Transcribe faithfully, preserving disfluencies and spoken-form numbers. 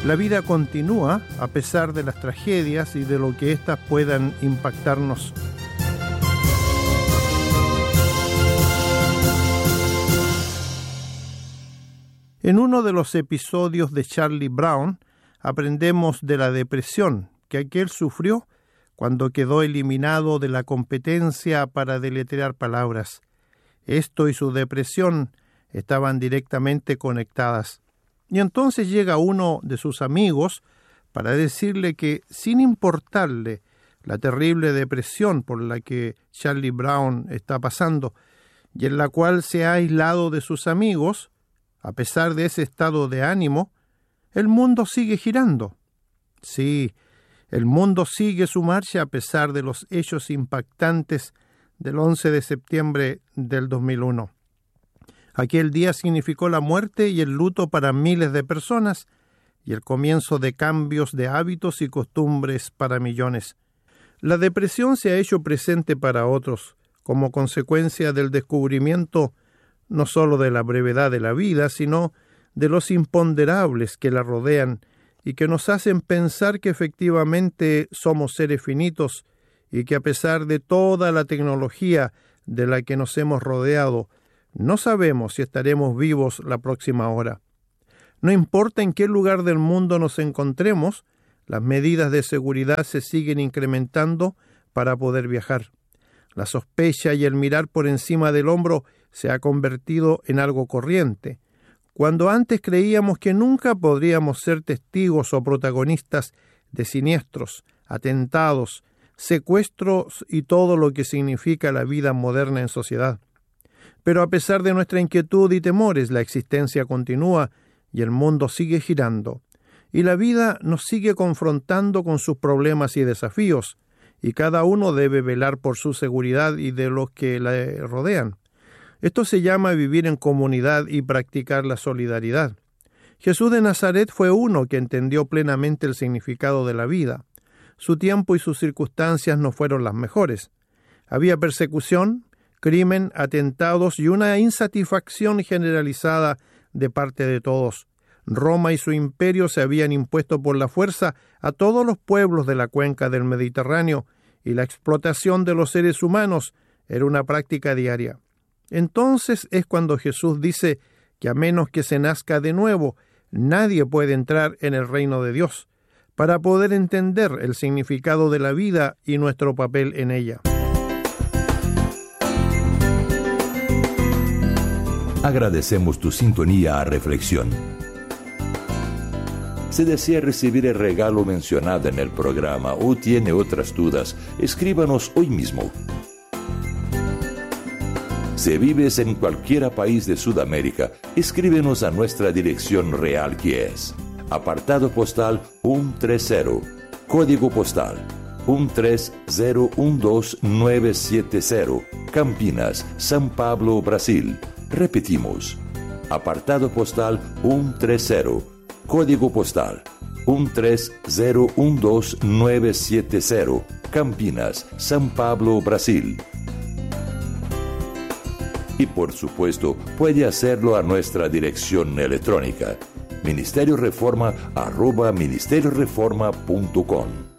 La vida continúa a pesar de las tragedias y de lo que éstas puedan impactarnos. En uno de los episodios de Charlie Brown aprendemos de la depresión que aquel sufrió cuando quedó eliminado de la competencia para deletrear palabras. Esto y su depresión estaban directamente conectadas. Y entonces llega uno de sus amigos para decirle que, sin importarle la terrible depresión por la que Charlie Brown está pasando y en la cual se ha aislado de sus amigos, a pesar de ese estado de ánimo, el mundo sigue girando. Sí, el mundo sigue su marcha a pesar de los hechos impactantes del once de septiembre del dos mil uno. Aquel día significó la muerte y el luto para miles de personas y el comienzo de cambios de hábitos y costumbres para millones. La depresión se ha hecho presente para otros como consecuencia del descubrimiento no solo de la brevedad de la vida, sino de los imponderables que la rodean y que nos hacen pensar que efectivamente somos seres finitos y que a pesar de toda la tecnología de la que nos hemos rodeado, no sabemos si estaremos vivos la próxima hora. No importa en qué lugar del mundo nos encontremos, las medidas de seguridad se siguen incrementando para poder viajar. La sospecha y el mirar por encima del hombro se ha convertido en algo corriente. Cuando antes creíamos que nunca podríamos ser testigos o protagonistas de siniestros, atentados, secuestros y todo lo que significa la vida moderna en sociedad. Pero a pesar de nuestra inquietud y temores, la existencia continúa y el mundo sigue girando. Y la vida nos sigue confrontando con sus problemas y desafíos, y cada uno debe velar por su seguridad y de los que la rodean. Esto se llama vivir en comunidad y practicar la solidaridad. Jesús de Nazaret fue uno que entendió plenamente el significado de la vida. Su tiempo y sus circunstancias no fueron las mejores. Había persecución, crimen, atentados y una insatisfacción generalizada de parte de todos. Roma y su imperio se habían impuesto por la fuerza a todos los pueblos de la cuenca del Mediterráneo y la explotación de los seres humanos era una práctica diaria. Entonces es cuando Jesús dice que a menos que se nazca de nuevo, nadie puede entrar en el reino de Dios, para poder entender el significado de la vida y nuestro papel en ella. Agradecemos tu sintonía a Reflexión. Si desea recibir el regalo mencionado en el programa o tiene otras dudas, escríbanos hoy mismo. Si vives en cualquier país de Sudamérica, escríbenos a nuestra dirección real que es apartado postal ciento treinta, código postal ciento tres cero uno dos nueve siete cero, Campinas, São Paulo, Brasil. Repetimos, apartado postal ciento treinta, código postal ciento tres cero uno dos nueve siete cero, Campinas, São Paulo, Brasil. Y por supuesto, puede hacerlo a nuestra dirección electrónica ministerio reforma arroba ministerio reforma punto com.